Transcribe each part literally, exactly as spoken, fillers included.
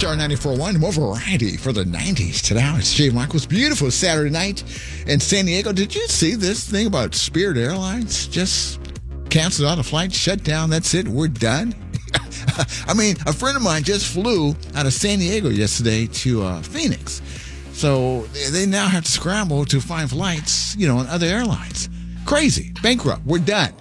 Star ninety-four point one, more variety for the nineties. Today, it's Jay Michaels. Beautiful Saturday night in San Diego. Did you see this thing about Spirit Airlines? Just canceled out a flight, shut down. That's it. We're done. I mean, a friend of mine just flew out of San Diego yesterday to uh, Phoenix. So they now have to scramble to find flights, you know, on other airlines. Crazy. Bankrupt. We're done.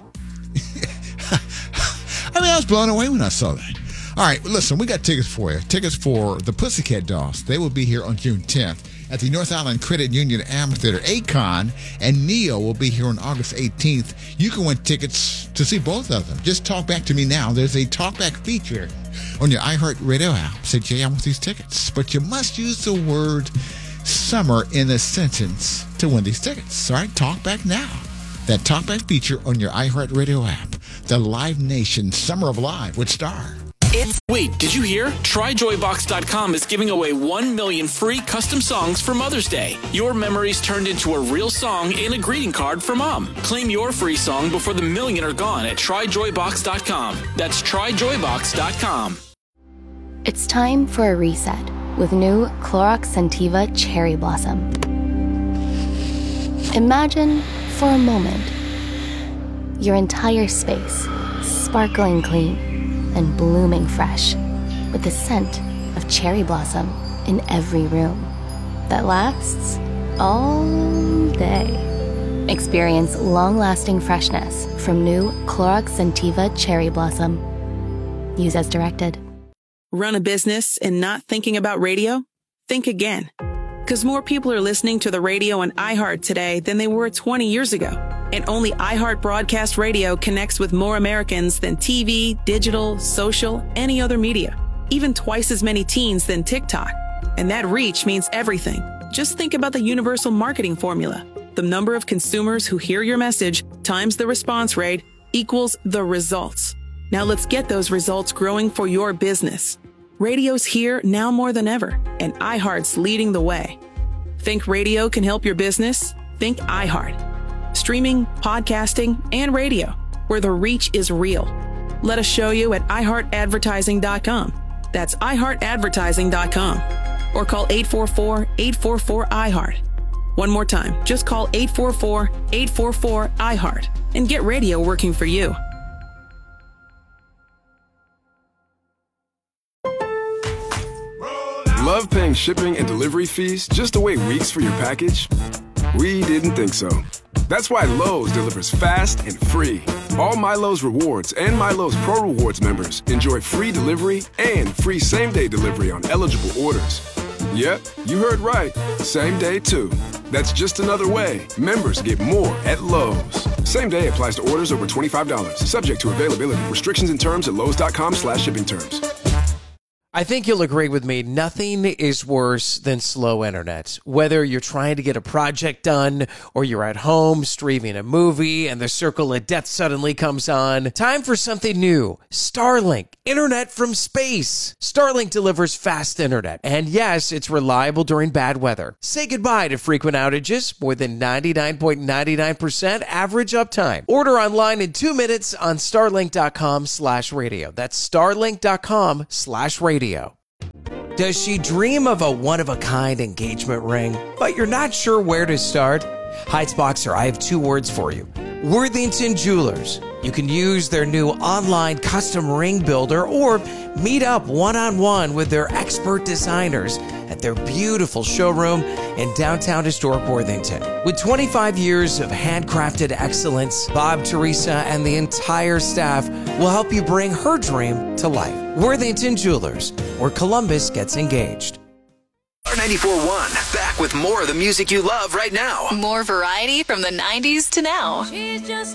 I mean, I was blown away when I saw that. All right, listen, we got tickets for you. Tickets for the Pussycat Dolls. They will be here on June tenth at the North Island Credit Union Amphitheater. Akon and Neo will be here on August eighteenth. You can win tickets to see both of them. Just talk back to me now. There's a talkback feature on your iHeartRadio app. Say, Jay, I want these tickets. But you must use the word summer in a sentence to win these tickets. All right, talk back now. That talkback feature on your iHeartRadio app. The Live Nation Summer of Live with Star. It's Wait, did you hear? Try Joy Box dot com is giving away one million free custom songs for Mother's Day. Your memories turned into a real song and a greeting card for Mom. Claim your free song before the million are gone at Try Joy Box dot com. That's Try Joy Box dot com. It's time for a reset with new Clorox Scentiva Cherry Blossom. Imagine, for a moment, your entire space sparkling clean and blooming fresh with the scent of cherry blossom in every room that lasts all day. Experience long-lasting freshness from new Clorox Scentiva Cherry Blossom. Use as directed. Run a business and not thinking about radio? Think again. Because more people are listening to the radio on iHeart today than they were twenty years ago. And only iHeart Broadcast Radio connects with more Americans than T V, digital, social, any other media. Even twice as many teens than TikTok. And that reach means everything. Just think about the universal marketing formula. The number of consumers who hear your message times the response rate equals the results. Now let's get those results growing for your business. Radio's here now more than ever, and iHeart's leading the way. Think radio can help your business? Think iHeart. Streaming, podcasting, and radio, where the reach is real. Let us show you at i heart advertising dot com. That's i heart advertising dot com. Or call eight four four, eight four four, I heart. One more time, just call eight four four, eight four four, I heart and get radio working for you. Love paying shipping and delivery fees just to wait weeks for your package? We didn't think so. That's why Lowe's delivers fast and free. All MyLowe's Rewards and MyLowe's Pro Rewards members enjoy free delivery and free same-day delivery on eligible orders. Yep, you heard right. Same day, too. That's just another way members get more at Lowe's. Same day applies to orders over twenty-five dollars. Subject to availability. Restrictions and terms at lowes dot com slash shipping terms. I think you'll agree with me. Nothing is worse than slow internet. Whether you're trying to get a project done or you're at home streaming a movie and the circle of death suddenly comes on, time for something new. Starlink, internet from space. Starlink delivers fast internet. And yes, it's reliable during bad weather. Say goodbye to frequent outages. More than ninety-nine point nine nine percent average uptime. Order online in two minutes on starlink dot com slash radio. That's starlink dot com slash radio. Does she dream of a one-of-a-kind engagement ring, but you're not sure where to start? Heights Boxer, I have two words for you. Worthington Jewelers. You can use their new online custom ring builder or meet up one-on-one with their expert designers at their beautiful showroom in downtown historic Worthington. With twenty-five years of handcrafted excellence, Bob, Teresa, and the entire staff will help you bring her dream to life. Worthington Jewelers, where Columbus gets engaged. R ninety-four point one, back with more of the music you love right now. More variety from the nineties to now. She's just